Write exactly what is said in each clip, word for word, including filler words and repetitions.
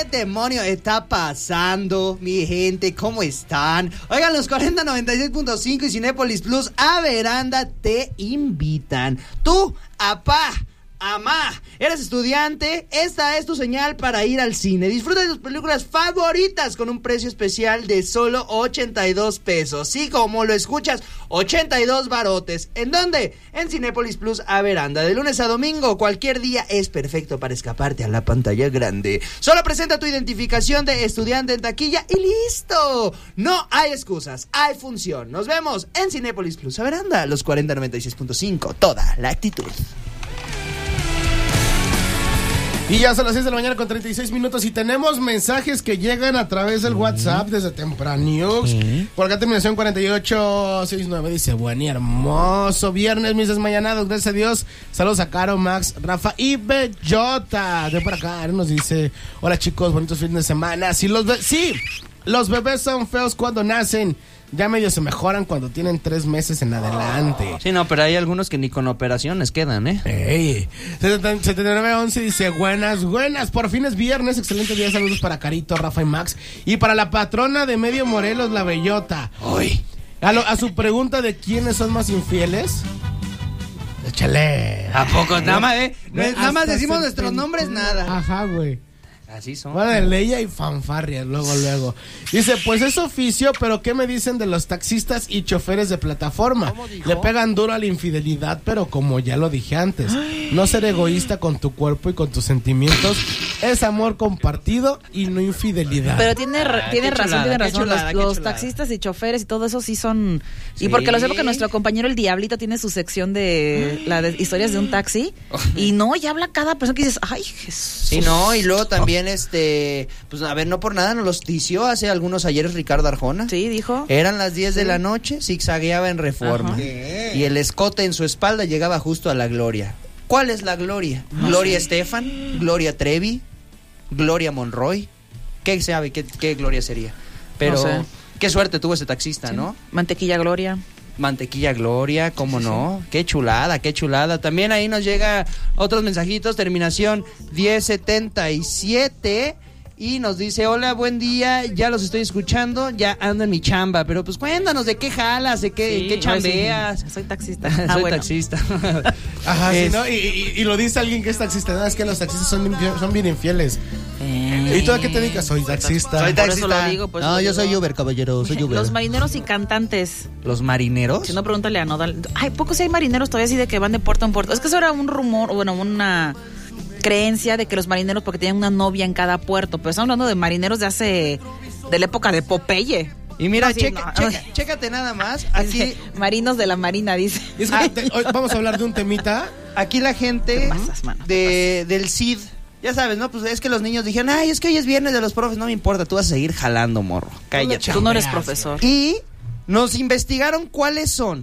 demonio está pasando, mi gente? ¿Cómo están? Oigan, los cuarenta noventa y seis punto cinco y Cinépolis Plus a Veranda te invitan. Tú, apá, amá, eres estudiante, esta es tu señal para ir al cine. Disfruta de tus películas favoritas con un precio especial de solo ochenta y dos pesos. Sí, como lo escuchas, ochenta y dos barotes. ¿En dónde? En Cinépolis Plus a Veranda. De lunes a domingo, cualquier día es perfecto para escaparte a la pantalla grande. Solo presenta tu identificación de estudiante en taquilla y listo. No hay excusas, hay función. Nos vemos en Cinépolis Plus a Veranda. Los cuarenta noventa y seis punto cinco, toda la actitud. Y ya son las seis de la mañana con treinta y seis minutos y tenemos mensajes que llegan a través del WhatsApp desde temprano. ¿Sí? Por acá terminación cuarenta y ocho sesenta y nueve dice, buen y hermoso viernes, mis desmayanados, gracias a Dios. Saludos a Caro, Max, Rafa y Bellota. De por acá nos dice, hola chicos, bonitos fines de semana. Si los be- sí, los bebés son feos cuando nacen. Ya medio se mejoran cuando tienen tres meses en adelante. Sí, no, pero hay algunos que ni con operaciones quedan, ¿eh? Ey, setenta y nueve once dice, buenas, buenas, por fin es viernes, excelente día, saludos para Carito, Rafa y Max. Y para la patrona de Medio Morelos, la Bellota. Uy. A, lo, a su pregunta de quiénes son más infieles, échale. ¿A poco? Nada más, ¿eh? No, Ve, nada más hasta decimos se nuestros pen- nombres, nada. Ajá, güey. Así son. Bueno, de Leia y fanfarrias, luego, luego. Dice, pues es oficio, pero ¿qué me dicen de los taxistas y choferes de plataforma? Le pegan duro a la infidelidad, pero como ya lo dije antes, no ser egoísta con tu cuerpo y con tus sentimientos es amor compartido y no infidelidad. Pero tiene, Ah, tiene qué razón, chulada, tiene qué razón. chulada, los qué los chulada. taxistas y choferes y todo eso sí son... Sí. Y porque lo sé porque nuestro compañero el Diablito tiene su sección de, la de historias de un taxi. Y no, ya habla cada persona que dices, ay, Jesús. Sí, no, y luego también, este, pues a ver, no por nada nos los tició hace algunos ayeres Ricardo Arjona. Sí, dijo. Eran las diez de la noche, zigzagueaba en Reforma. Ajá. Y el escote en su espalda llegaba justo a la gloria. ¿Cuál es la gloria? ¿Gloria Estefan? ¿Gloria Trevi? ¿Gloria Monroy? ¿Qué sabe? ¿Qué, qué gloria sería? Pero No sé. qué suerte tuvo ese taxista, Sí. ¿no? Mantequilla Gloria. Mantequilla Gloria, ¿cómo Sí, sí, no? Qué chulada, qué chulada. También ahí nos llega otros mensajitos, terminación diez setenta y siete. Y nos dice, hola, buen día, ya los estoy escuchando, ya ando en mi chamba. Pero pues cuéntanos, ¿de qué jalas? ¿De qué, Sí, qué chambeas? sí, soy taxista. Soy Ah, bueno. taxista. Ajá, Es- sí, ¿no? Y, y, y lo dice alguien que es taxista, no, es que los taxistas son, infie- son bien infieles. Eh. ¿Y tú a qué te dedicas? Soy taxista. Soy Por taxista. eso lo digo, por eso no, lo yo digo. soy Uber, caballero, soy Uber. Los marineros y cantantes. ¿Los marineros? Si no, pregúntale a Nodal. Ay, pocos sí hay marineros todavía así de que van de puerto en puerto. Es que eso era un rumor, bueno, una creencia de que los marineros porque tenían una novia en cada puerto. Pero estamos hablando de marineros de hace... de la época de Popeye. Y mira, No, sí, checa, no. checa- chécate nada más. Aquí, Marinos de la Marina, dice. Es que te- hoy vamos a hablar de un temita. aquí la gente Te pasas, mano, te de, del C I D. Ya sabes, ¿no? Pues es que los niños dijeron, ay, es que hoy es viernes de los profes. No me importa, tú vas a seguir jalando, morro. Cállate. Tú no eres profesor. Y nos investigaron cuáles son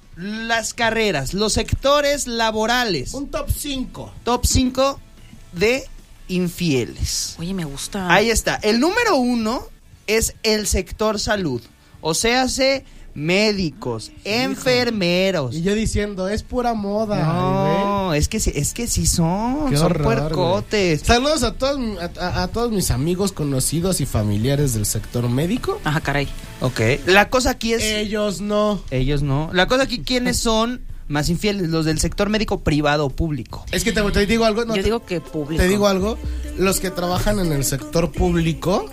las carreras, los sectores laborales. Un top cinco. Top cinco de infieles. Oye, me gusta. Ahí está. El número uno es el sector salud. O sea, hace médicos, enfermeros. Y yo diciendo, es pura moda. No, es que sí, es que sí son, Qué son horror, puercotes. güey. Saludos a todos, a, a todos mis amigos, conocidos y familiares del sector médico. Ajá, caray. Ok. La cosa aquí es. Ellos no. Ellos no. La cosa aquí, ¿quiénes son más infieles? Los del sector médico privado o público. Es que te, te digo algo. No, Yo te, digo que público. te digo algo. Los que trabajan en el sector público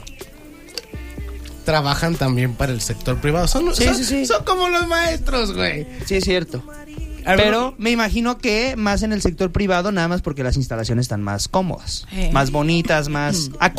trabajan también para el sector privado. Son, Sí, son, sí, sí. son como los maestros, güey. Sí, es cierto. A ver, Pero me imagino que más en el sector privado, nada más porque las instalaciones están más cómodas, Eh. más bonitas, más